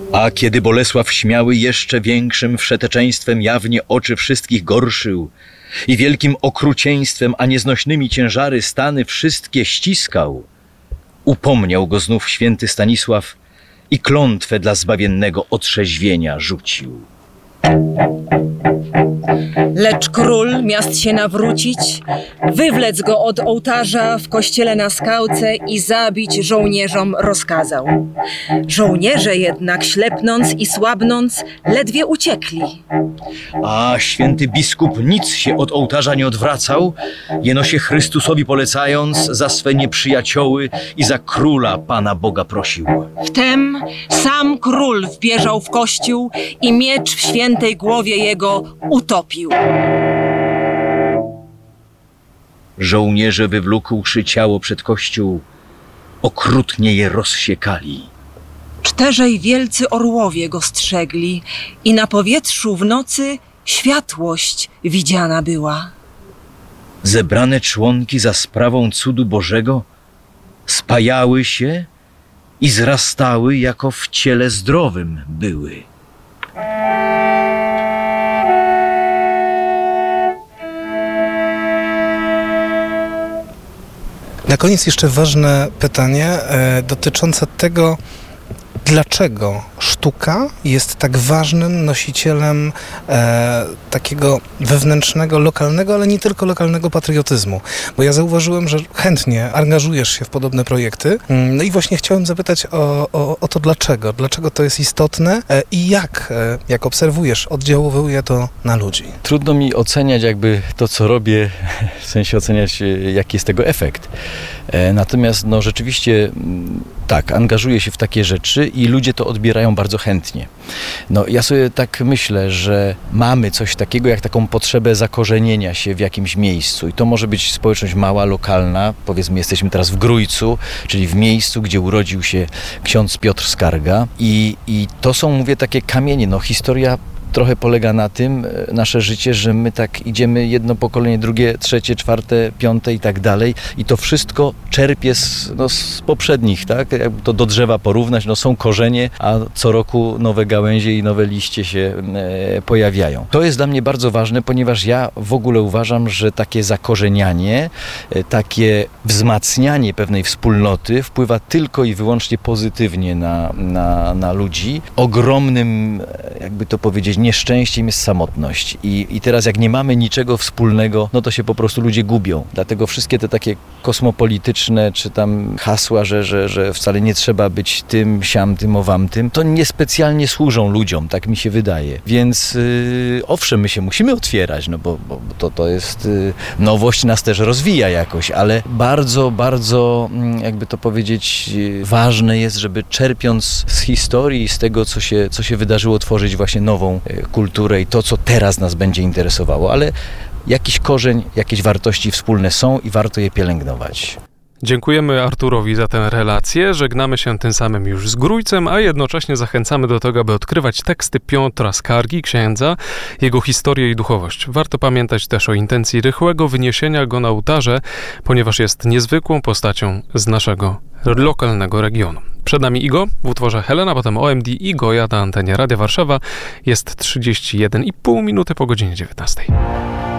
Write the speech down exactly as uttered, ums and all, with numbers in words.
A kiedy Bolesław Śmiały jeszcze większym wszeteczeństwem jawnie oczy wszystkich gorszył i wielkim okrucieństwem, a nieznośnymi ciężary stany wszystkie ściskał, upomniał go znów święty Stanisław i klątwę dla zbawiennego otrzeźwienia rzucił. Lecz król, miast się nawrócić, wywlec go od ołtarza w kościele na skałce i zabić żołnierzom rozkazał. Żołnierze jednak, ślepnąc i słabnąc, ledwie uciekli. A święty biskup nic się od ołtarza nie odwracał, jeno się Chrystusowi polecając za swe nieprzyjacioły i za króla Pana Boga prosił. Wtem sam król wbieżał w kościół i miecz w świętej głowie jego utopił. Żołnierze wywlókłszy ciało przed kościół, okrutnie je rozsiekali. Czterzej wielcy orłowie go strzegli i na powietrzu w nocy światłość widziana była. Zebrane członki za sprawą cudu Bożego spajały się i zrastały, jako w ciele zdrowym były. Na koniec jeszcze ważne pytanie e, dotyczące tego, dlaczego sztuka jest tak ważnym nosicielem e, takiego wewnętrznego, lokalnego, ale nie tylko lokalnego patriotyzmu. Bo ja zauważyłem, że chętnie angażujesz się w podobne projekty. No i właśnie chciałem zapytać o, o, o to dlaczego. Dlaczego to jest istotne e, i jak, e, jak obserwujesz, oddziałuje to na ludzi? Trudno mi oceniać jakby to, co robię, w sensie oceniać, jaki jest tego efekt. E, natomiast no rzeczywiście tak, angażuję się w takie rzeczy i ludzie to odbierają bardzo chętnie. No ja sobie tak myślę, że mamy coś takiego jak taką potrzebę zakorzenienia się w jakimś miejscu i to może być społeczność mała, lokalna, powiedzmy jesteśmy teraz w Grójcu, czyli w miejscu, gdzie urodził się ksiądz Piotr Skarga i, i to są, mówię, takie kamienie, no historia trochę polega na tym, nasze życie, że my tak idziemy jedno pokolenie, drugie, trzecie, czwarte, piąte i tak dalej i to wszystko czerpie z, no, z poprzednich, tak? Jakby to do drzewa porównać, no są korzenie, a co roku nowe gałęzie i nowe liście się e, pojawiają. To jest dla mnie bardzo ważne, ponieważ ja w ogóle uważam, że takie zakorzenianie, e, takie wzmacnianie pewnej wspólnoty wpływa tylko i wyłącznie pozytywnie na, na, na ludzi. Ogromnym, jakby to powiedzieć, nieszczęściem jest samotność I, i teraz jak nie mamy niczego wspólnego, no to się po prostu ludzie gubią. Dlatego wszystkie te takie kosmopolityczne czy tam hasła, że, że, że wcale nie trzeba być tym, siam, tym, owam tym, to niespecjalnie służą ludziom, tak mi się wydaje. Więc yy, owszem, my się musimy otwierać, no bo, bo to, to jest yy, nowość nas też rozwija jakoś, ale bardzo, bardzo yy, jakby to powiedzieć, yy, ważne jest, żeby czerpiąc z historii, z tego, co się, co się wydarzyło, tworzyć właśnie nową kulturę i to, co teraz nas będzie interesowało, ale jakiś korzeń, jakieś wartości wspólne są i warto je pielęgnować. Dziękujemy Arturowi za tę relację, żegnamy się tym samym już z Grójcem, a jednocześnie zachęcamy do tego, aby odkrywać teksty Piotra Skargi, księdza, jego historię i duchowość. Warto pamiętać też o intencji rychłego wyniesienia go na ołtarze, ponieważ jest niezwykłą postacią z naszego lokalnego regionu. Przed nami Igo w utworze Helena, potem O M D i Goja na antenie Radia Warszawa. Jest trzydzieści jeden i pół minuty po godzinie dziewiętnastej.